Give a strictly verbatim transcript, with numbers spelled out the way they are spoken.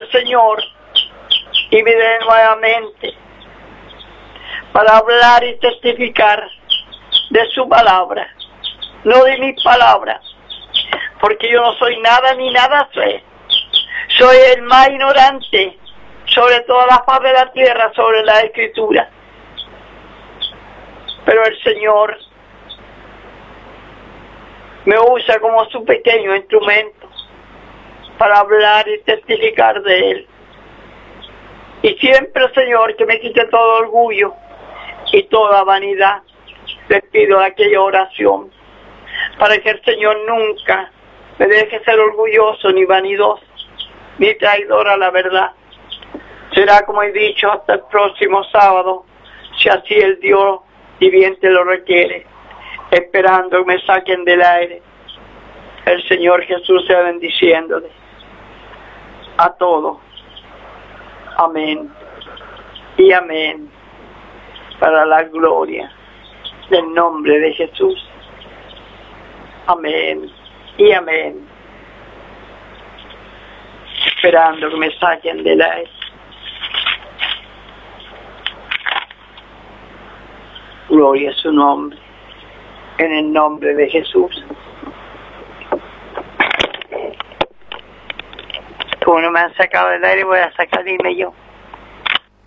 el Señor y me dé nuevamente para hablar y testificar de su palabra, no de mis palabras, porque yo no soy nada ni nada soy. Soy el más ignorante sobre toda la faz de la tierra, sobre la Escritura. Pero el Señor me usa como su pequeño instrumento para hablar y testificar de Él. Y siempre, Señor, que me quite todo orgullo y toda vanidad. Les pido aquella oración para que el Señor nunca me deje ser orgulloso ni vanidoso ni traidor a la verdad. Será, como he dicho, hasta el próximo sábado, si así el Dios viviente lo requiere, esperando que me saquen del aire. El Señor Jesús sea bendiciéndole a todos. Amén y amén, para la gloria del nombre de Jesús. Amén y amén. Esperando que me saquen del aire. Gloria a su nombre, en el nombre de Jesús. Como no me han sacado del aire, voy a sacarme yo.